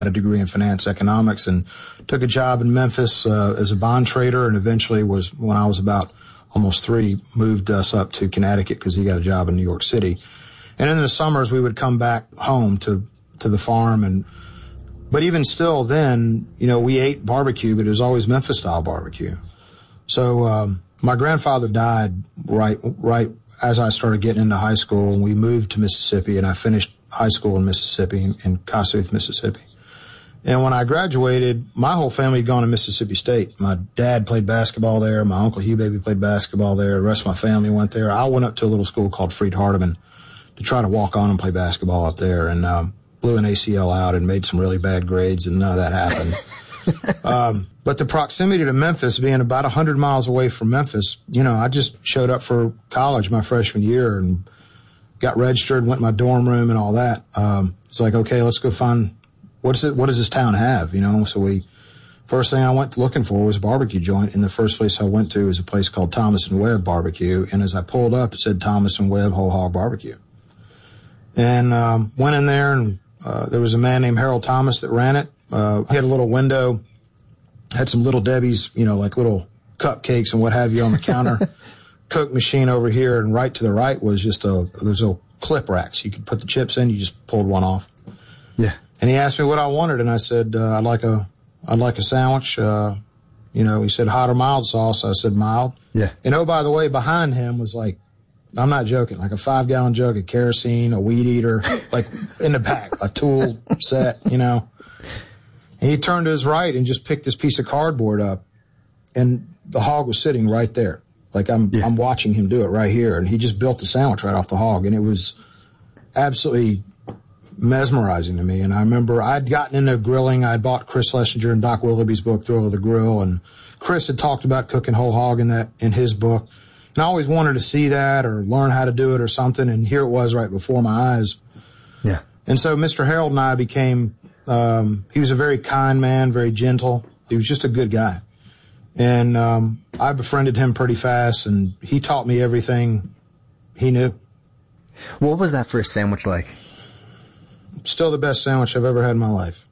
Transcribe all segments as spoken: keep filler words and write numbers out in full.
a degree in finance economics, and took a job in Memphis uh, as a bond trader, and eventually was, when I was about almost three, moved us up to Connecticut because he got a job in New York City. And in the summers, we would come back home to, to the farm. And but even still then, you know, we ate barbecue, but it was always Memphis-style barbecue. So um, my grandfather died right right as I started getting into high school, and we moved to Mississippi, and I finished high school in Mississippi, in, in Kossuth, Mississippi. And when I graduated, my whole family had gone to Mississippi State. My dad played basketball there. My uncle Hugh Baby played basketball there. The rest of my family went there. I went up to a little school called Freed Hardeman to try to walk on and play basketball up there, and um, blew an A C L out and made some really bad grades, and none of that happened. um, but the proximity to Memphis, being about one hundred miles away from Memphis, you know, I just showed up for college my freshman year and got registered, went in my dorm room and all that. Um, it's like, okay, let's go find, what's it, what does this town have, you know? So we, first thing I went looking for was a barbecue joint. And the first place I went to was a place called Thomas and Webb Barbecue. And as I pulled up, it said Thomas and Webb Whole Hog Barbecue. And um, went in there, and uh, there was a man named Harold Thomas that ran it. Uh, he had a little window, had some Little Debbie's, you know, like little cupcakes and what have you on the counter. Coke machine over here, and right to the right was just a, there's a clip racks. You could put the chips in, you just pulled one off. Yeah. And he asked me what I wanted, and I said, uh, I'd like a, I'd like a sandwich. Uh, you know, he said hot or mild sauce. I said mild. Yeah. And oh, by the way, behind him was like, I'm not joking, like a five gallon jug of kerosene, a weed eater, like in the back, a tool set, you know. And he turned to his right and just picked this piece of cardboard up, and the hog was sitting right there. Like I'm, yeah. I'm watching him do it right here. And he just built the sandwich right off the hog. And it was absolutely mesmerizing to me. And I remember I'd gotten into grilling. I'd bought Chris Schlesinger and Doc Willoughby's book, Thrill of the Grill. And Chris had talked about cooking whole hog in that, in his book. And I always wanted to see that or learn how to do it or something. And here it was right before my eyes. Yeah. And so Mister Harold and I became, um, he was a very kind man, very gentle. He was just a good guy. And um, I befriended him pretty fast, and he taught me everything he knew. What was that first sandwich like? Still the best sandwich I've ever had in my life.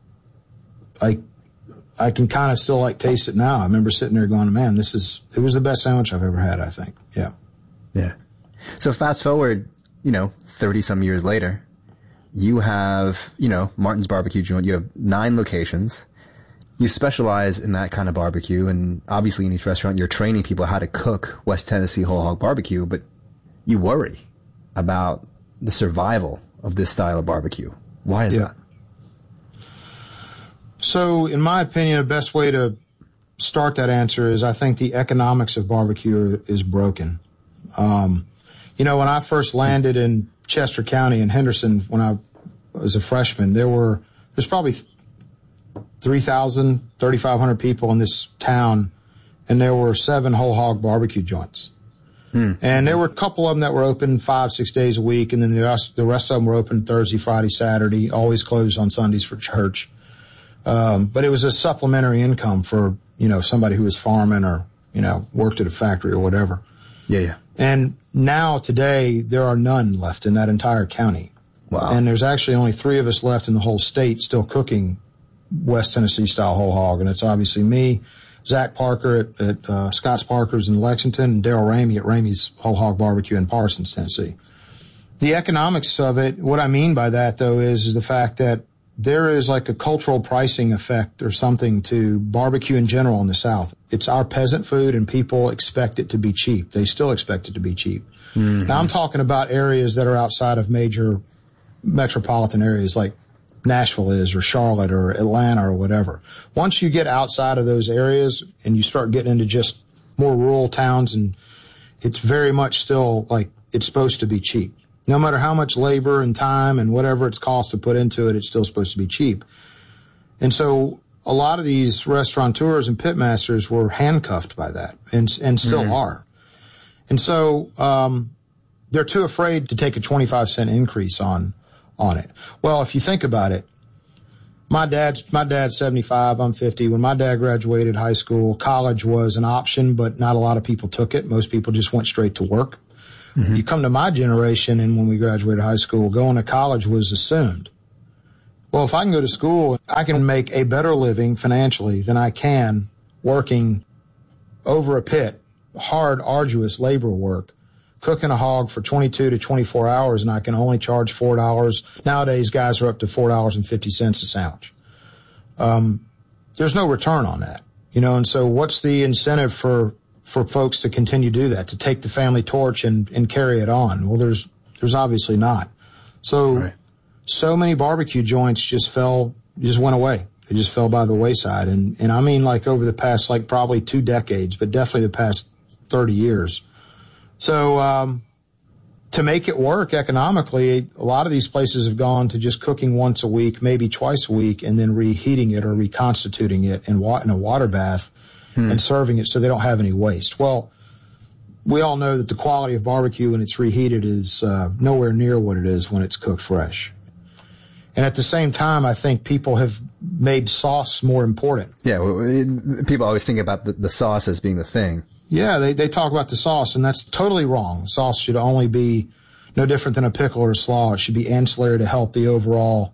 I I can kind of still like taste it now. I remember sitting there going, man, this is, it was the best sandwich I've ever had, I think. Yeah. Yeah. So fast forward, you know, thirty some years later, you have, you know, Martin's Barbecue Joint. You have nine locations. You specialize in that kind of barbecue, and obviously in each restaurant you're training people how to cook West Tennessee whole hog barbecue, but you worry about the survival of this style of barbecue. Why is yeah. that? So, in my opinion, the best way to start that answer is I think the economics of barbecue is broken. Um, you know, when I first landed in Chester County in Henderson when I was a freshman, there were, there's probably three thousand, thirty-five hundred people in this town, and there were seven whole hog barbecue joints. Hmm. And there were a couple of them that were open five, six days a week, and then the rest, the rest of them were open Thursday, Friday, Saturday, always closed on Sundays for church. Um, but it was a supplementary income for, you know, somebody who was farming or, you know, worked at a factory or whatever. Yeah, yeah. And now, today, there are none left in that entire county. Wow. And there's actually only three of us left in the whole state still cooking West Tennessee style whole hog. And it's obviously me, Zach Parker at, at uh, Scott's Parker's in Lexington, and Daryl Ramey at Ramey's Whole Hog Barbecue in Parsons, Tennessee. The economics of it, what I mean by that, though, is, is the fact that there is like a cultural pricing effect or something to barbecue in general in the South. It's our peasant food, and people expect it to be cheap. They still expect it to be cheap. Mm-hmm. Now, I'm talking about areas that are outside of major metropolitan areas like Nashville is, or Charlotte, or Atlanta, or whatever. Once you get outside of those areas and you start getting into just more rural towns, and it's very much still like it's supposed to be cheap. No matter how much labor and time and whatever it's cost to put into it, it's still supposed to be cheap. And so a lot of these restaurateurs and pitmasters were handcuffed by that, and and still mm-hmm. are. And so um they're too afraid to take a twenty-five cent increase on on it. Well, if you think about it, my dad's my dad's seventy-five, I'm fifty. When my dad graduated high school, college was an option, but not a lot of people took it. Most people just went straight to work. Mm-hmm. You come to my generation, and when we graduated high school, going to college was assumed. well, if I can go to school, I can make a better living financially than I can working over a pit, hard, arduous labor work, cooking a hog for twenty-two to twenty-four hours, and I can only charge four dollars. Nowadays, guys are up to four dollars and fifty cents a sandwich. Um, there's no return on that, you know, and so what's the incentive for, for folks to continue to do that, to take the family torch and, and carry it on? Well, there's, there's obviously not. So, right. so many barbecue joints just fell, just went away. They just fell by the wayside. And, and I mean, like over the past, like probably two decades, but definitely the past thirty years. So, um, to make it work economically, a lot of these places have gone to just cooking once a week, maybe twice a week, and then reheating it or reconstituting it in, wa- in a water bath hmm. and serving it so they don't have any waste. Well, we all know that the quality of barbecue when it's reheated is uh, nowhere near what it is when it's cooked fresh. And at the same time, I think people have made sauce more important. Yeah, well, it, people always think about the, the sauce as being the thing. Yeah, they, they talk about the sauce, and that's totally wrong. Sauce should only be no different than a pickle or a slaw. It should be ancillary to help the overall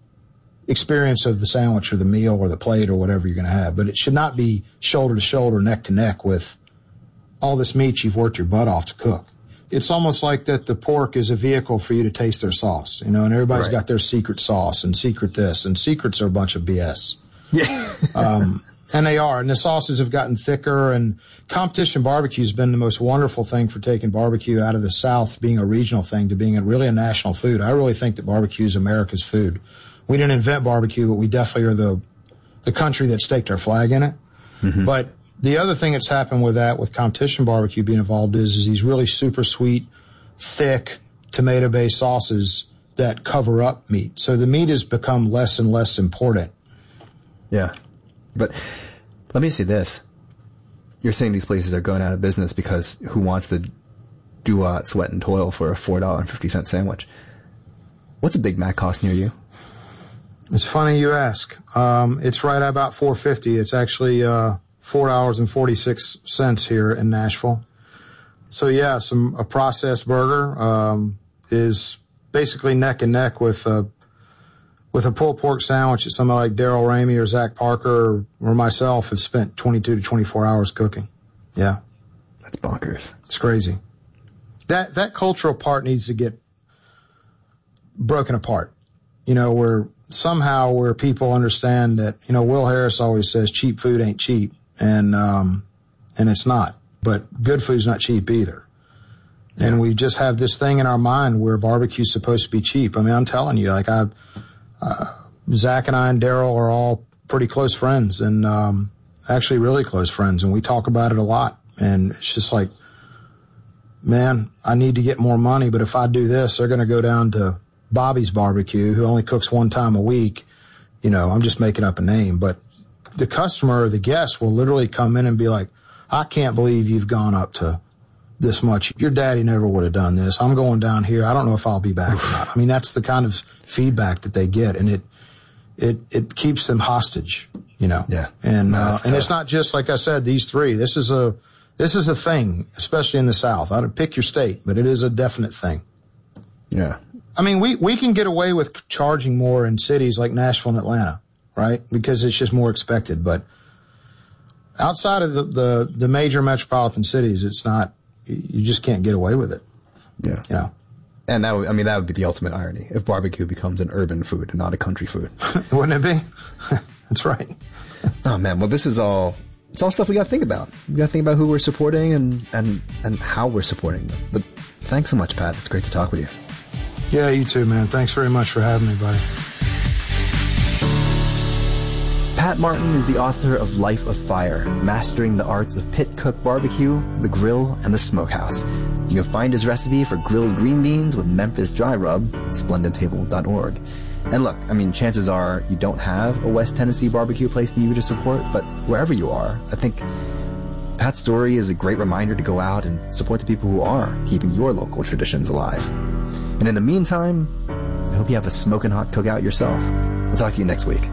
experience of the sandwich or the meal or the plate or whatever you're going to have. But it should not be shoulder to shoulder, neck to neck with all this meat you've worked your butt off to cook. It's almost like that the pork is a vehicle for you to taste their sauce, you know, and everybody's right. got their secret sauce and secret this, and secrets are a bunch of B S. Yeah. um, and they are, and the sauces have gotten thicker, and competition barbecue has been the most wonderful thing for taking barbecue out of the South, being a regional thing, to being a really a national food. I really think that barbecue is America's food. We didn't invent barbecue, but we definitely are the, the country that staked our flag in it. Mm-hmm. But the other thing that's happened with that, with competition barbecue being involved, is, is these really super sweet, thick, tomato-based sauces that cover up meat. So the meat has become less and less important. Yeah. But let me say this. You're saying these places are going out of business because who wants to do uh, sweat and toil for a four dollars and fifty cents sandwich? What's a Big Mac cost near you? It's funny you ask. Um, it's right at about four dollars and fifty cents. It's actually uh, four dollars and forty-six cents here in Nashville. So, yeah, some a processed burger um, is basically neck and neck with a with a pulled pork sandwich that somebody like Darrell Ramey or Zach Parker or, or myself have spent twenty-two to twenty-four hours cooking. Yeah. That's bonkers. It's crazy. That that cultural part needs to get broken apart. You know, where somehow where people understand that, you know, Will Harris always says cheap food ain't cheap, and um and it's not. But good food's not cheap either. And we just have this thing in our mind where barbecue's supposed to be cheap. I mean, I'm telling you, like I Uh, Zach and I and Darrell are all pretty close friends, and um, actually really close friends, and we talk about it a lot. And it's just like, man, I need to get more money, but if I do this, they're going to go down to Bobby's Barbecue, who only cooks one time a week. You know, I'm just making up a name, but the customer or the guest will literally come in and be like, I can't believe you've gone up to this much. Your daddy never would have done this. I'm going down here. I don't know if I'll be back or not. I mean, that's the kind of feedback that they get, and it it it keeps them hostage, you know. Yeah. And no, uh, and it's not just like I said, these three. This is a this is a thing, especially in the South. I don't pick your state, but it is a definite thing. Yeah. I mean, we we can get away with charging more in cities like Nashville and Atlanta, right? Because it's just more expected. But outside of the the, the major metropolitan cities, it's not. You just can't get away with it. Yeah. You know? And that would, I mean, that would be the ultimate irony if barbecue becomes an urban food and not a country food. Wouldn't it be? That's right. Oh man. Well, this is all, it's all stuff we got to think about. We got to think about who we're supporting and, and, and how we're supporting them. But thanks so much, Pat. It's great to talk with you. Yeah, you too, man. Thanks very much for having me, buddy. Pat Martin is the author of Life of Fire, Mastering the Arts of Pit Cook Barbecue, the Grill, and the Smokehouse. You can find his recipe for grilled green beans with Memphis dry rub at splendid table dot org. And look, I mean, chances are you don't have a West Tennessee barbecue place near you to support, but wherever you are, I think Pat's story is a great reminder to go out and support the people who are keeping your local traditions alive. And in the meantime, I hope you have a smoking hot cookout yourself. We'll talk to you next week.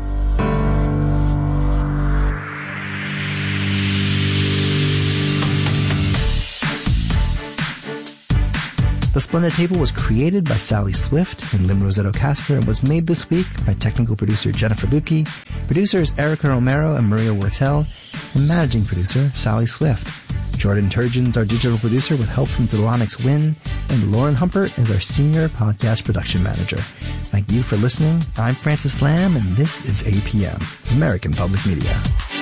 The Splendid Table was created by Sally Swift and Lim Rosetto Casper and was made this week by technical producer Jennifer Lukey, producers Erica Romero and Maria Wortel, and managing producer Sally Swift. Jordan Turgeon's our digital producer with help from Thelonics Wynn, and Lauren Humpert is our senior podcast production manager. Thank you for listening. I'm Francis Lamb, and this is A P M, American Public Media.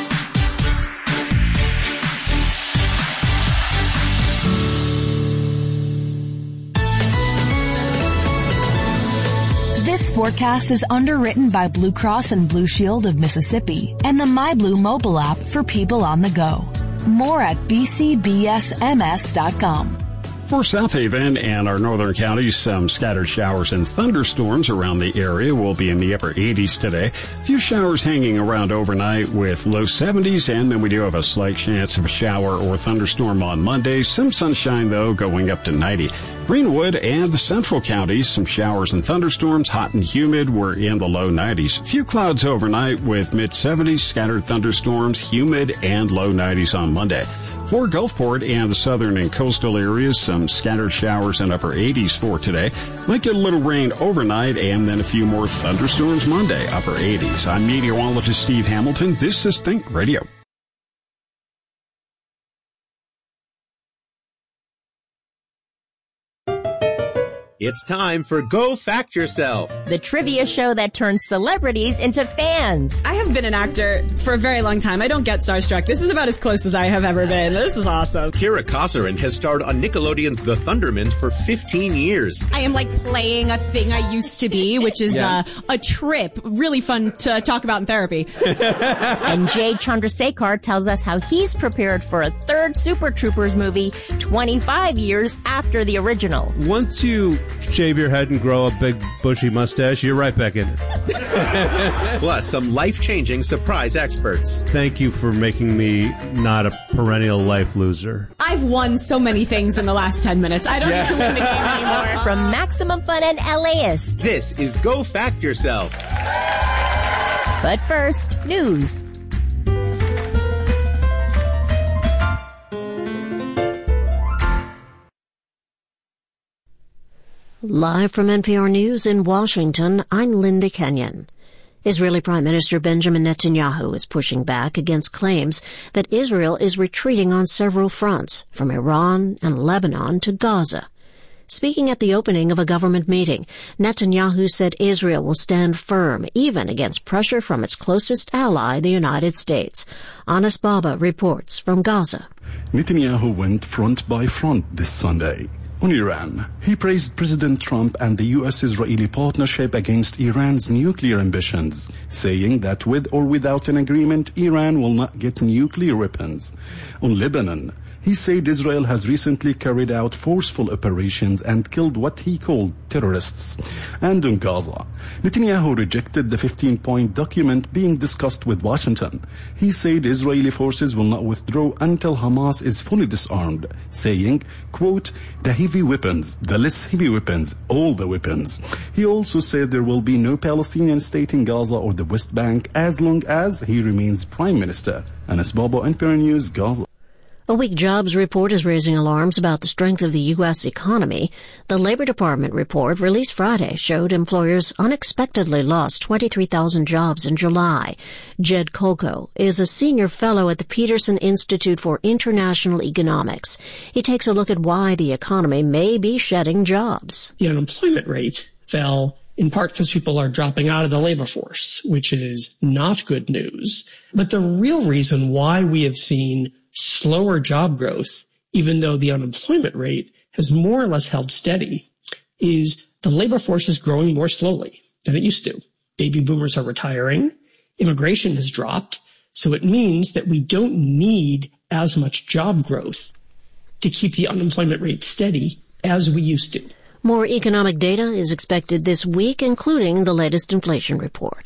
This forecast is underwritten by Blue Cross and Blue Shield of Mississippi and the MyBlue mobile app for people on the go. More at b c b s m s dot com. For South Haven and our northern counties, some scattered showers and thunderstorms around the area will be in the upper eighties today. A few showers hanging around overnight with low seventies, and then we do have a slight chance of a shower or thunderstorm on Monday. Some sunshine, though, going up to ninety. Greenwood and the central counties, some showers and thunderstorms, hot and humid, we're in the low nineties. A few clouds overnight with mid-seventies, scattered thunderstorms, humid, and low nineties on Monday. For Gulfport and the southern and coastal areas, some scattered showers and upper eighties for today. Might get a little rain overnight and then a few more thunderstorms Monday, upper eighties. I'm meteorologist Steve Hamilton. This is Think Radio. It's time for Go Fact Yourself, the trivia show that turns celebrities into fans. I have been an actor for a very long time. I don't get starstruck. This is about as close as I have ever been. This is awesome. Kira Kosserin has starred on Nickelodeon's The Thundermans for fifteen years. I am like playing a thing I used to be, which is yeah. uh, a trip. Really fun to talk about in therapy. And Jay Chandrasekhar tells us how he's prepared for a third Super Troopers movie twenty-five years after the original. Once you shave your head and grow a big bushy mustache, you're right back in it. Plus, some life-changing surprise experts. Thank you for making me not a perennial life loser. I've won so many things in the last ten minutes. I don't yeah. need to win the game anymore. From Maximum Fun and LAist. This is Go Fact Yourself. But first, news. Live from N P R News in Washington, I'm Linda Kenyon. Israeli Prime Minister Benjamin Netanyahu is pushing back against claims that Israel is retreating on several fronts, from Iran and Lebanon to Gaza. Speaking at the opening of a government meeting, Netanyahu said Israel will stand firm, even against pressure from its closest ally, the United States. Anas Baba reports from Gaza. Netanyahu went front by front this Sunday. On Iran, he praised President Trump and the U S-Israeli partnership against Iran's nuclear ambitions, saying that with or without an agreement, Iran will not get nuclear weapons. On Lebanon, he said Israel has recently carried out forceful operations and killed what he called terrorists. And on Gaza, Netanyahu rejected the fifteen-point document being discussed with Washington. He said Israeli forces will not withdraw until Hamas is fully disarmed, saying, quote, the heavy weapons, the less heavy weapons, all the weapons. He also said there will be no Palestinian state in Gaza or the West Bank as long as he remains prime minister. Anas Baba, N P R News, Gaza. A weak jobs report is raising alarms about the strength of the U S economy. The Labor Department report released Friday showed employers unexpectedly lost twenty-three thousand jobs in July. Jed Kolko is a senior fellow at the Peterson Institute for International Economics. He takes a look at why the economy may be shedding jobs. The unemployment rate fell in part because people are dropping out of the labor force, which is not good news. But the real reason why we have seen slower job growth, even though the unemployment rate has more or less held steady, is the labor force is growing more slowly than it used to. Baby boomers are retiring. Immigration has dropped. So it means that we don't need as much job growth to keep the unemployment rate steady as we used to. More economic data is expected this week, including the latest inflation report.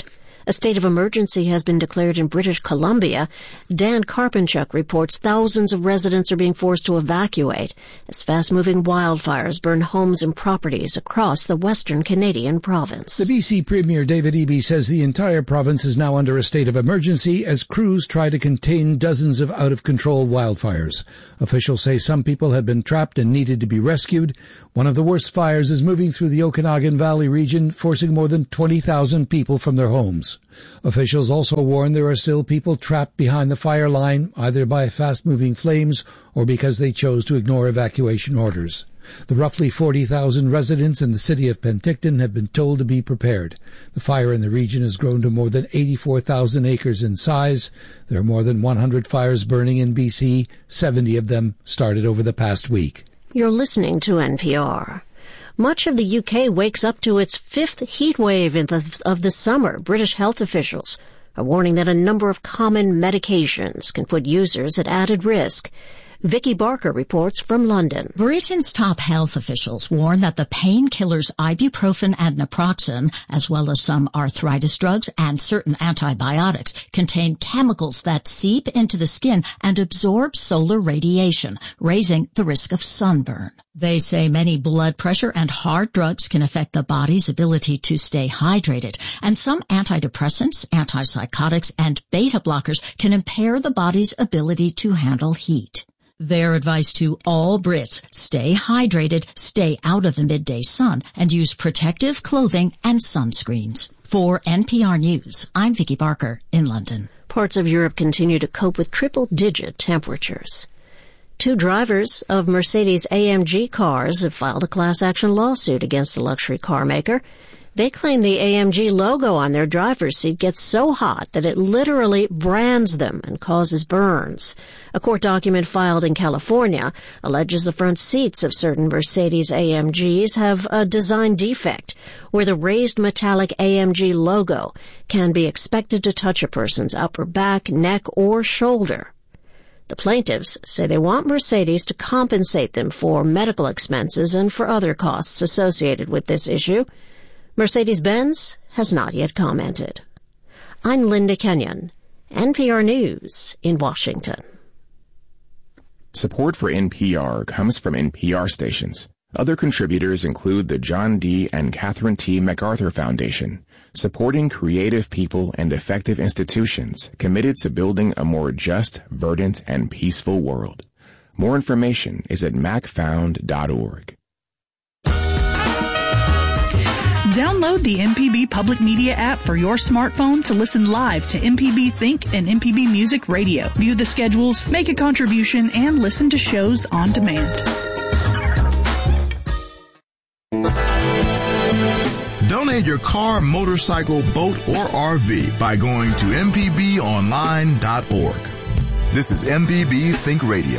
A state of emergency has been declared in British Columbia. Dan Karpinchuk reports thousands of residents are being forced to evacuate as fast-moving wildfires burn homes and properties across the western Canadian province. The B C Premier David Eby says the entire province is now under a state of emergency as crews try to contain dozens of out-of-control wildfires. Officials say some people have been trapped and needed to be rescued. One of the worst fires is moving through the Okanagan Valley region, forcing more than twenty thousand people from their homes. Officials also warn there are still people trapped behind the fire line, either by fast-moving flames or because they chose to ignore evacuation orders. The roughly forty thousand residents in the city of Penticton have been told to be prepared. The fire in the region has grown to more than eighty-four thousand acres in size. There are more than one hundred fires burning in B C, seventy of them started over the past week. You're listening to N P R. Much of the U K wakes up to its fifth heat wave in the, of the summer. British health officials are warning that a number of common medications can put users at added risk. Vicky Barker reports from London. Britain's top health officials warn that the painkillers ibuprofen and naproxen, as well as some arthritis drugs and certain antibiotics, contain chemicals that seep into the skin and absorb solar radiation, raising the risk of sunburn. They say many blood pressure and heart drugs can affect the body's ability to stay hydrated, and some antidepressants, antipsychotics, and beta blockers can impair the body's ability to handle heat. Their advice to all Brits: stay hydrated, stay out of the midday sun, and use protective clothing and sunscreens. For N P R News, I'm Vicky Barker in London. Parts of Europe continue to cope with triple-digit temperatures. Two drivers of Mercedes A M G cars have filed a class-action lawsuit against the luxury car maker. They claim the A M G logo on their driver's seat gets so hot that it literally brands them and causes burns. A court document filed in California alleges the front seats of certain Mercedes A M Gs have a design defect where the raised metallic A M G logo can be expected to touch a person's upper back, neck, or shoulder. The plaintiffs say they want Mercedes to compensate them for medical expenses and for other costs associated with this issue. Mercedes-Benz has not yet commented. I'm Linda Kenyon, N P R News in Washington. Support for N P R comes from N P R stations. Other contributors include the John D. and Catherine T. MacArthur Foundation, supporting creative people and effective institutions committed to building a more just, verdant, and peaceful world. More information is at mac found dot org. Download the M P B Public Media app for your smartphone to listen live to M P B Think and M P B Music Radio. View the schedules, make a contribution, and listen to shows on demand. Donate your car, motorcycle, boat, or R V by going to m p b online dot org. This is M P B Think Radio.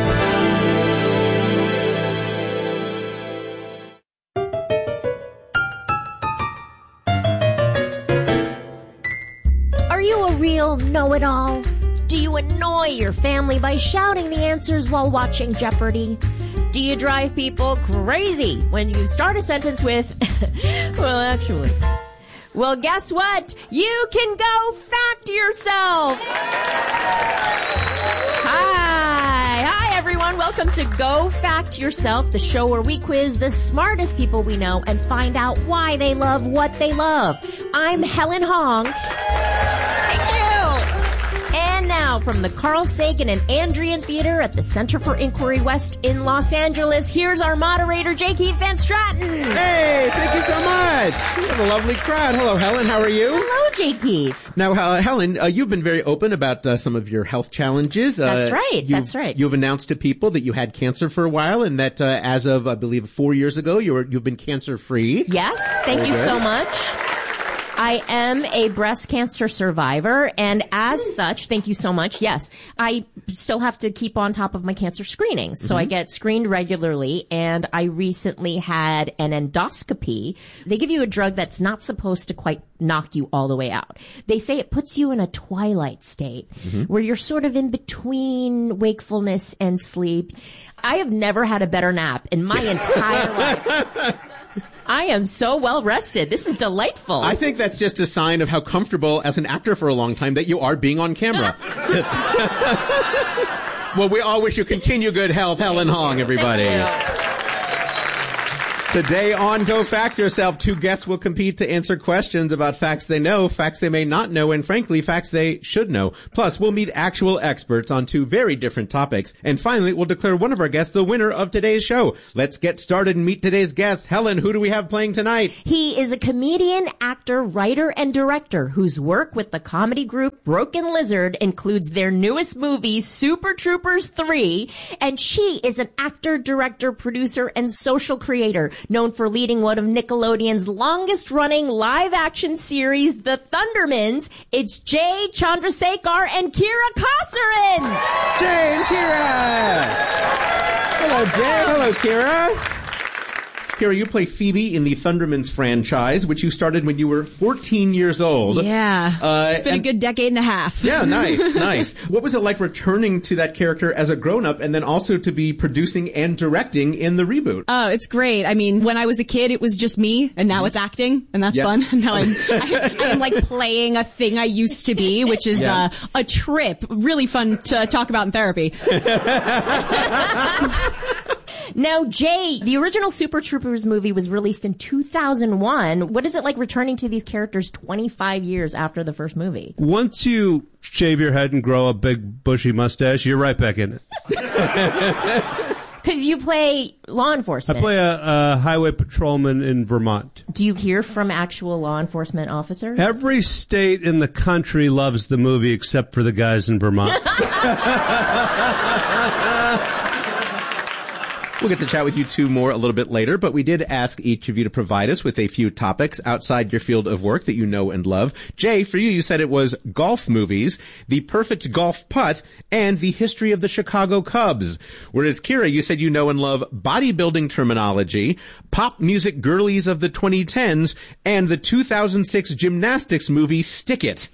Are you a real know-it-all? Do you annoy your family by shouting the answers while watching Jeopardy? Do you drive people crazy when you start a sentence with, well, actually? Well, guess what? You can go fact yourself! Hi! Hi, everyone. Welcome to Go Fact Yourself, the show where we quiz the smartest people we know and find out why they love what they love. I'm Helen Hong. Thank you! And now, from the Carl Sagan and Andrian Theater at the Center for Inquiry West in Los Angeles, here's our moderator, J. Keith Van Stratton. Hey, thank you so much. We have a lovely crowd. Hello, Helen. How are you? Hello, J. Keith. Now, uh, Helen, uh, you've been very open about uh, some of your health challenges. Uh, that's right. That's right. You've announced to people that you had cancer for a while, and that uh, as of, I believe, four years ago, you were, you've been cancer-free. Yes. Thank you so much. I am a breast cancer survivor, and as such, thank you so much. Yes, I still have to keep on top of my cancer screenings. So mm-hmm. I get screened regularly, and I recently had an endoscopy. They give you a drug that's not supposed to quite knock you all the way out. They say it puts you in a twilight state mm-hmm. where you're sort of in between wakefulness and sleep. I have never had a better nap in my entire life. I am so well rested. This is delightful. I think that's just a sign of how comfortable as an actor for a long time that you are being on camera. Well, we all wish you continue good health, Helen Hong, everybody. Today on Go Fact Yourself, two guests will compete to answer questions about facts they know, facts they may not know, and frankly, facts they should know. Plus, we'll meet actual experts on two very different topics. And finally, we'll declare one of our guests the winner of today's show. Let's get started and meet today's guest. Helen, who do we have playing tonight? He is a comedian, actor, writer, and director whose work with the comedy group Broken Lizard includes their newest movie, Super Troopers three. And she is an actor, director, producer, and social creator, known for leading one of Nickelodeon's longest-running live-action series, The Thundermans. It's Jay Chandrasekhar and Kira Kosserin! Jay and Kira! Hello, Jay. Hello, Kira. Kira, you play Phoebe in the Thundermans franchise, which you started when you were fourteen years old. Yeah. Uh, it's been and- a good decade and a half. Yeah, nice, nice. What was it like returning to that character as a grown-up and then also to be producing and directing in the reboot? Oh, it's great. I mean, when I was a kid, it was just me, and now it's acting, and that's Yep. fun. Now I'm, I, I'm like playing a thing I used to be, which is Yeah. uh, a trip. Really fun to talk about in therapy. Now, Jay, the original Super Troopers movie was released in two thousand one. What is it like returning to these characters twenty-five years after the first movie? Once you shave your head and grow a big bushy mustache, you're right back in it. Because you play law enforcement. I play a, a highway patrolman in Vermont. Do you hear from actual law enforcement officers? Every state in the country loves the movie except for the guys in Vermont. We'll get to chat with you two more a little bit later, but we did ask each of you to provide us with a few topics outside your field of work that you know and love. Jay, for you, you said it was golf movies, the perfect golf putt, and the history of the Chicago Cubs. Whereas Kira, you said you know and love bodybuilding terminology, pop music girlies of the twenty tens, and the two thousand six gymnastics movie Stick It.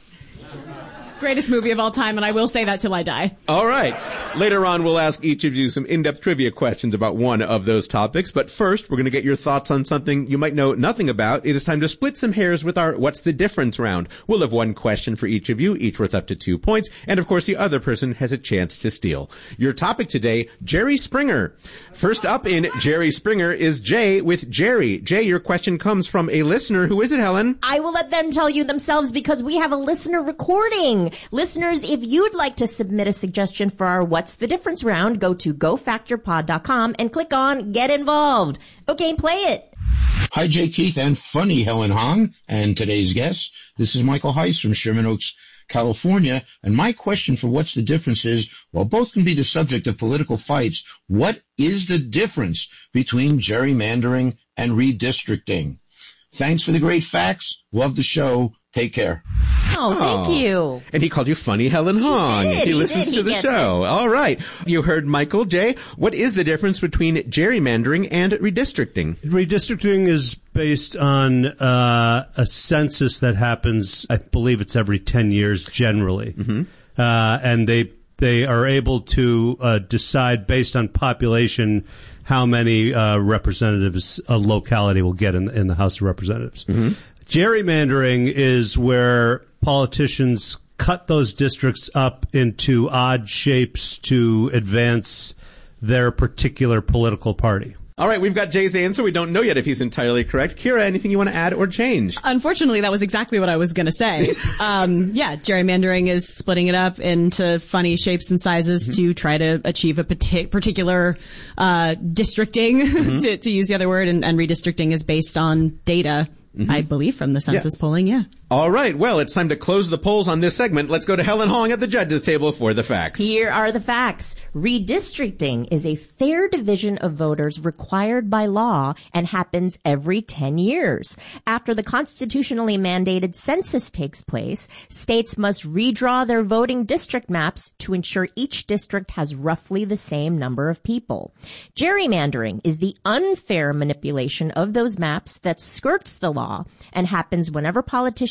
Greatest movie of all time, and I will say that till I die. All right. Later on, we'll ask each of you some in-depth trivia questions about one of those topics. But first, we're going to get your thoughts on something you might know nothing about. It is time to split some hairs with our What's the Difference round. We'll have one question for each of you, each worth up to two points. And of course, the other person has a chance to steal. Your topic today, Jerry Springer. First up in Jerry Springer is Jay with Jerry. Jay, your question comes from a listener. Who is it, Helen? I will let them tell you themselves because we have a listener recording. Listeners, if you'd like to submit a suggestion for our What's the Difference round, go to go factor pod dot com and click on Get Involved. Okay, play it. Hi, Jay Keith and funny Helen Hong and today's guest. This is Michael Heiss from Sherman Oaks, California. And my question for What's the Difference is, while both can be the subject of political fights, what is the difference between gerrymandering and redistricting? Thanks for the great facts. Love the show. Take care. Oh, thank Oh. you. And he called you funny Helen Hong. did, He he listens did, to he the gets show. All right. You heard Michael. Jay, what is the difference between gerrymandering and redistricting? Redistricting is based on uh, a census that happens, I believe it's every ten years generally. Mm-hmm. Uh, and they they are able to uh, decide based on population how many uh, representatives a locality will get in, in the House of Representatives. Mm-hmm. Gerrymandering is where politicians cut those districts up into odd shapes to advance their particular political party. All right, we've got Jay's answer. We don't know yet if he's entirely correct. Kira, anything you want to add or change? Unfortunately, that was exactly what I was going to say. um, yeah, gerrymandering is splitting it up into funny shapes and sizes mm-hmm. to try to achieve a partic- particular uh, districting, mm-hmm. to, to use the other word, and, and redistricting is based on data. Mm-hmm. I believe from the census yeah. polling, yeah. All right. Well, it's time to close the polls on this segment. Let's go to Helen Hong at the judges' table for the facts. Here are the facts. Redistricting is a fair division of voters required by law and happens every ten years. After the constitutionally mandated census takes place, states must redraw their voting district maps to ensure each district has roughly the same number of people. Gerrymandering is the unfair manipulation of those maps that skirts the law and happens whenever politicians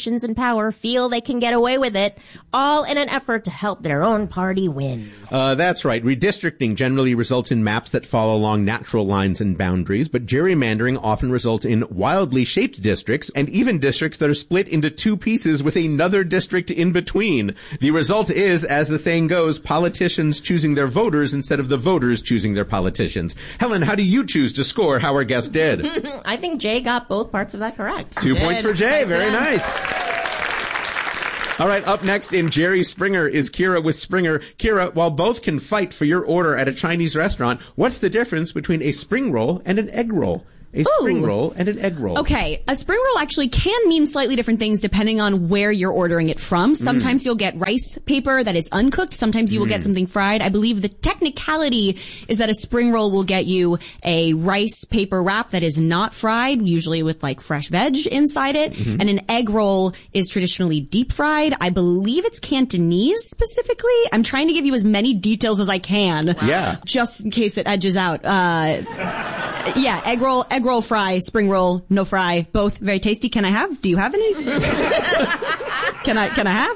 politicians in power feel they can get away with it, all in an effort to help their own party win. Uh, that's right. Redistricting generally results in maps that follow along natural lines and boundaries, but gerrymandering often results in wildly shaped districts and even districts that are split into two pieces with another district in between. The result is, as the saying goes, politicians choosing their voters instead of the voters choosing their politicians. Helen, how do you choose to score how our guest did? I think Jay got both parts of that correct. Two points for Jay. Very nice. All right, up next in Jerry Springer is Kira with Springer. Kira, while both can fight for your order at a Chinese restaurant, what's the difference between a spring roll and an egg roll? A spring Ooh. roll and an egg roll. Okay, a spring roll actually can mean slightly different things depending on where you're ordering it from. Sometimes mm. you'll get rice paper that is uncooked. Sometimes you will mm. get something fried. I believe the technicality is that a spring roll will get you a rice paper wrap that is not fried, usually with like fresh veg inside it. Mm-hmm. And an egg roll is traditionally deep fried. I believe it's Cantonese specifically. I'm trying to give you as many details as I can. Wow. Yeah. Just in case it edges out. Uh, yeah, egg roll, egg roll fry, spring roll, no fry, both very tasty. Can I have? Do you have any? can I, can I have?